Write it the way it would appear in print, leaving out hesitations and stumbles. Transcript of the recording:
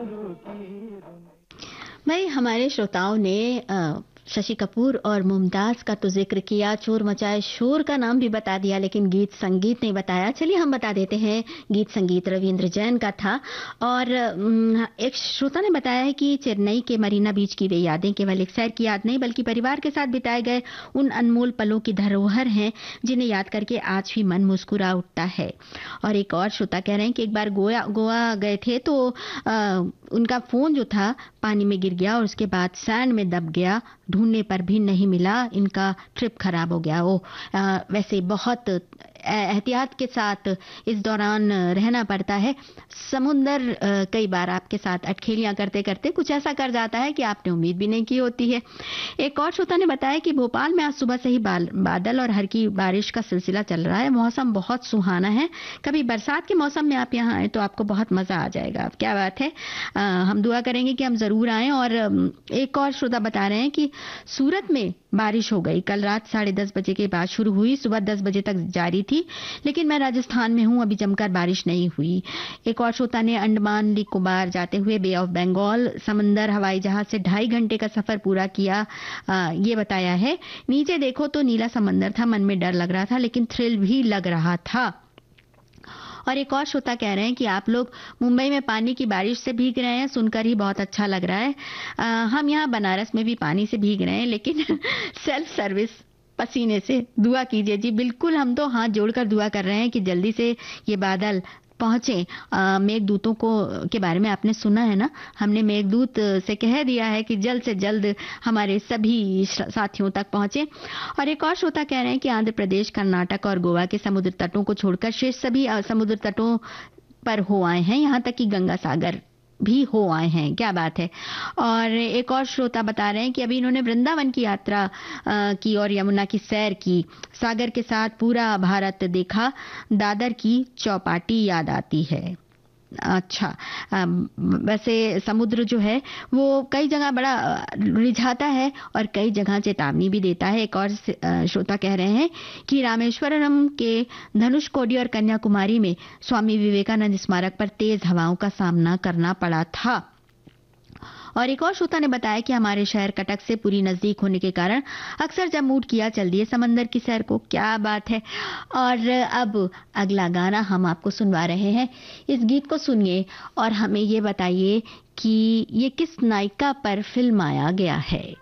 भाई हमारे श्रोताओं ने शशि कपूर और मुमताज का तो जिक्र किया, चोर मचाए शोर का नाम भी बता दिया, लेकिन गीत संगीत नहीं बताया। चलिए हम बता देते हैं, गीत संगीत रविंद्र जैन का था। और एक श्रोता ने बताया है कि चेन्नई के मरीना बीच की वे यादें केवल एक सैर की याद नहीं बल्कि परिवार के साथ बिताए गए उन अनमोल पलों की धरोहर हैं जिन्हें याद करके आज भी मन मुस्कुरा उठता है। और एक और श्रोता कह रहे हैं कि एक बार गोवा गए थे तो उनका फोन जो था पानी में गिर गया और उसके बाद सैंड में दब गया, ढूंढने पर भी नहीं मिला, इनका ट्रिप खराब हो गया। वो वैसे बहुत एहतियात के साथ इस दौरान रहना पड़ता है। समुंदर कई बार आपके साथ अटखेलियां करते करते कुछ ऐसा कर जाता है कि आपने उम्मीद भी नहीं की होती है। एक और श्रोता ने बताया कि भोपाल में आज सुबह से ही बादल और हल्की बारिश का सिलसिला चल रहा है, मौसम बहुत सुहाना है। कभी बरसात के मौसम में आप यहाँ आए तो आपको बहुत मजा आ जाएगा। क्या बात है, हम दुआ करेंगे कि हम जरूर आए। और एक और श्रोता बता रहे हैं कि सूरत में बारिश हो गई, कल रात 10:30 बजे के बाद शुरू हुई, सुबह 10 बजे तक जारी थी, लेकिन मैं राजस्थान में हूं, अभी जमकर बारिश नहीं हुई। एक और श्रोता ने अंडमान निकोबार जाते हुए बे ऑफ बंगाल समंदर हवाई जहाज से 2.5 घंटे का सफर पूरा किया, ये बताया है। नीचे देखो तो नीला समंदर था, मन में डर लग रहा था लेकिन थ्रिल भी लग रहा था। और एक और श्रोता कह रहे हैं कि आप लोग मुंबई में पानी की बारिश से भीग रहे हैं, सुनकर ही बहुत अच्छा लग रहा है। हम यहाँ बनारस में भी पानी से भीग रहे हैं, लेकिन सेल्फ सर्विस पसीने से। दुआ कीजिए जी, बिल्कुल हम तो हाथ जोड़कर दुआ कर रहे हैं कि जल्दी से ये बादल पहुंचे। मेघदूतों को के बारे में आपने सुना है ना, हमने मेघदूत से कह दिया है कि जल्द से जल्द हमारे सभी साथियों तक पहुंचे। और एक और श्रोता कह रहे हैं कि आंध्र प्रदेश, कर्नाटक और गोवा के समुद्र तटों को छोड़कर शेष सभी समुद्र तटों पर हो आए हैं, यहाँ तक कि गंगा सागर भी हो आए हैं। क्या बात है। और एक और श्रोता बता रहे हैं कि अभी इन्होंने वृंदावन की यात्रा की और यमुना की सैर की, सागर के साथ पूरा भारत देखा, दादर की चौपाटी याद आती है। अच्छा, वैसे समुद्र जो है वो कई जगह बड़ा रिझाता है और कई जगह चेतावनी भी देता है। एक और श्रोता कह रहे हैं कि रामेश्वरम के धनुषकोडी और कन्याकुमारी में स्वामी विवेकानंद स्मारक पर तेज हवाओं का सामना करना पड़ा था। और एक और श्रोता ने बताया कि हमारे शहर कटक से पूरी नजदीक होने के कारण अक्सर जब मूड किया चल दिए समंदर की सैर को। क्या बात है। और अब अगला गाना हम आपको सुनवा रहे हैं, इस गीत को सुनिए और हमें ये बताइए कि ये किस नायिका पर फिल्माया गया है।